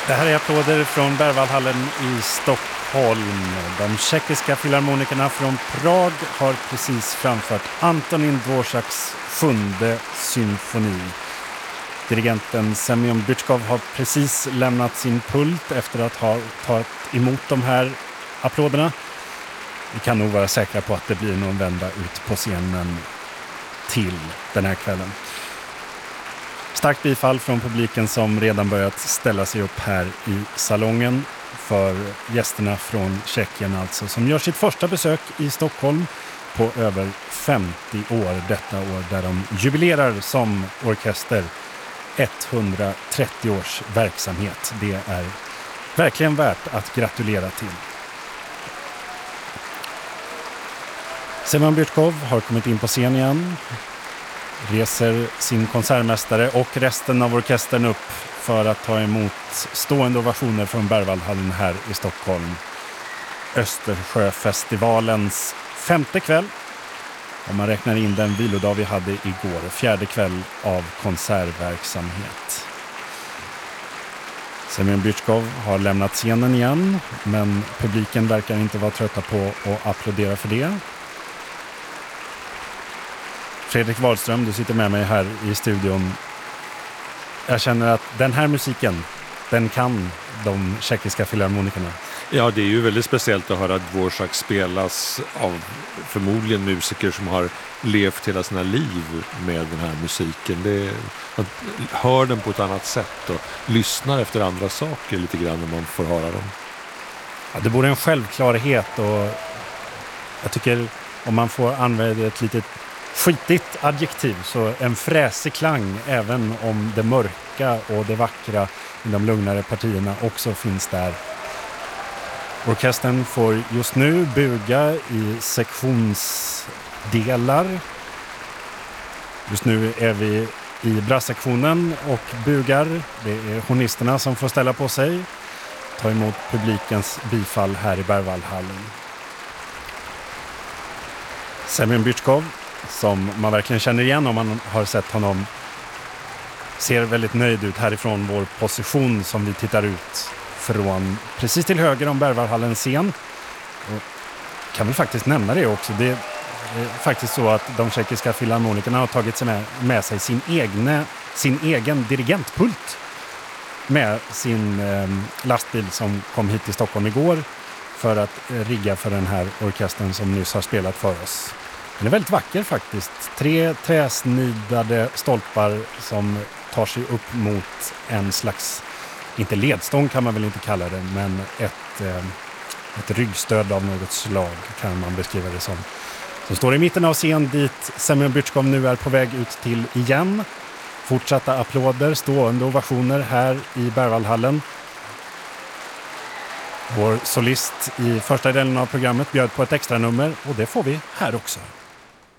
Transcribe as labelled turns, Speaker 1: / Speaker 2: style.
Speaker 1: Det här är applåder från Berwaldhallen i Stockholm. De tjeckiska filharmonikerna från Prag har precis framfört Antonín Dvořáks 7:e symfoni. Dirigenten Semyon Bychkov har precis lämnat sin pult efter att ha tagit emot de här applåderna. Vi kan nog vara säkra på att det blir någon vända ut på scenen till den här kvällen. Starkt bifall från publiken som redan börjat ställa sig upp här i salongen för gästerna från Tjeckien alltså, som gör sitt första besök i Stockholm på över 50 år detta år, där de jubilerar som orkester 130 års verksamhet. Det är verkligen värt att gratulera till. Semyon Bychkov har kommit in på scen igen, reser sin konsertmästare och resten av orkestern upp för att ta emot stående ovationer från Berwaldhallen här i Stockholm. Östersjöfestivalens 5:e kväll, om man räknar in den vilodag vi hade igår, 4:e kväll av konsertverksamhet. Semyon Bychkov har lämnat scenen igen, men publiken verkar inte vara trötta på att applådera för det. Fredrik Wahlström, du sitter med mig här i studion. Jag känner att den här musiken, den kan de tjeckiska filharmonikerna.
Speaker 2: Ja, det är ju väldigt speciellt att höra Dvořák spelas av förmodligen musiker som har levt hela sina liv med den här musiken. Man hör den på ett annat sätt och lyssnar efter andra saker lite grann när man får höra dem.
Speaker 1: Ja, det borde en självklarhet, och jag tycker om man får använda ett litet skitigt adjektiv, så en fräsig klang, även om det mörka och det vackra i de lugnare partierna också finns där. Orkestern får just nu buga i sektionsdelar. Just nu är vi i brasssektionen och bugar. Det är hornisterna som får ställa på sig, ta emot publikens bifall här i Berwaldhallen. Semyon Bychkov, som man verkligen känner igen om man har sett honom, ser väldigt nöjd ut härifrån vår position som vi tittar ut från, precis till höger om Berwaldhallens scen. Och kan väl faktiskt nämna det också. Det är faktiskt så att de tjeckiska filharmonikerna har tagit sig med sig sin egen dirigentpult med sin lastbil som kom hit till Stockholm igår för att rigga för den här orkestern som nyss har spelat för oss. Den är väldigt vacker faktiskt. 3 träsnidade stolpar som tar sig upp mot en slags, inte ledstång kan man väl inte kalla det, men ett ryggstöd av något slag kan man beskriva det som står i mitten av scen, dit Semyon Bychkov nu är på väg ut till igen. Fortsatta applåder, stående ovationer här i Berwaldhallen. Vår solist i första delen av programmet bjöd på ett extra nummer, och det får vi här också.